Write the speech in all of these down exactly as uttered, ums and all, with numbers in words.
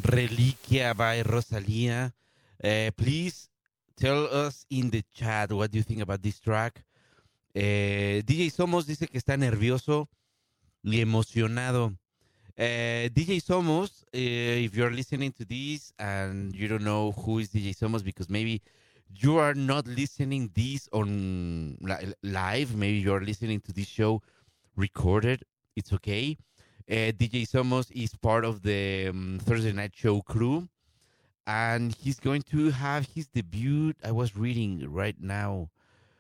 Reliquia by Rosalia. Uh, please tell us in the chat what you think about this track. Eh, D J Somos dice que está nervioso y emocionado. Uh, D J Somos, uh, if you're listening to this and you don't know who is D J Somos because maybe you are not listening this on li- live, maybe you're listening to this show recorded, it's okay. Uh, D J Somos is part of the um, Thursday Night Show crew, and he's going to have his debut. I was reading right now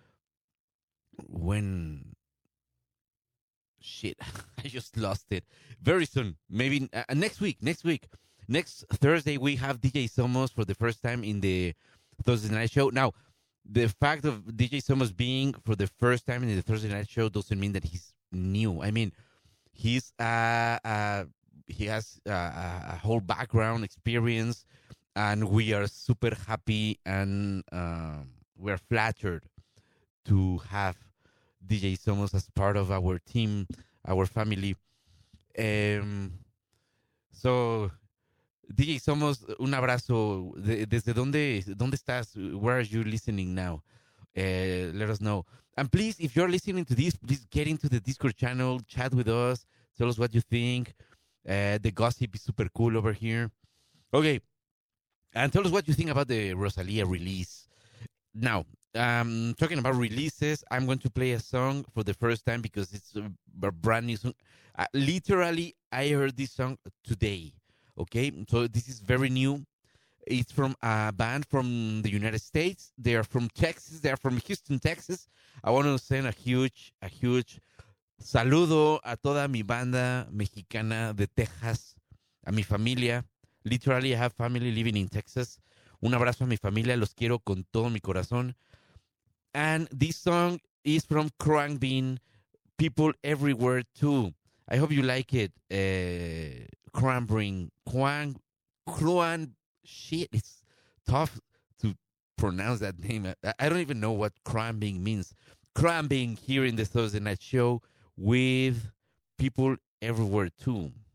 when shit, I just lost it. Very soon, maybe uh, next week. Next week, next Thursday, we have D J Somos for the first time in the Thursday Night Show. Now, the fact of D J Somos being for the first time in the Thursday Night Show doesn't mean that he's new. I mean, he's uh, uh he has uh, a a whole background experience, and we are super happy and um, we're flattered to have D J Somos as part of our team, our family. Um, so, D J Somos, un abrazo. De- ¿Desde dónde, dónde estás? Where are you listening now? Uh, let us know. And please, if you're listening to this, please get into the Discord channel, chat with us, tell us what you think. Uh, the gossip is super cool over here. Okay, and tell us what you think about the Rosalia release. Now, um, talking about releases, I'm going to play a song for the first time because it's a b- brand new song. Uh, literally, I heard this song today. Okay, so this is very new. It's from a band from the United States. They are from Texas. They are from Houston, Texas. I want to send a huge, a huge saludo a toda mi banda mexicana de Texas, a mi familia. Literally, I have family living in Texas. Un abrazo a mi familia. Los quiero con todo mi corazón. And this song is from Crankbean, People Everywhere too. I hope you like it. Uh, Cranbring, Quan, Cruan, shit, it's tough to pronounce that name. I, I don't even know what Cranbing means. Cranbing here in the Thursday Night Show with People Everywhere too.